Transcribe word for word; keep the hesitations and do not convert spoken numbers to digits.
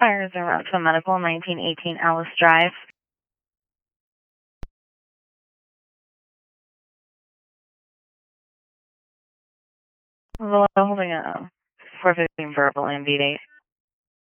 Fires and Rockville Medical, nineteen eighteen Alice Drive. Well, holding a four fifteen verbal M V D.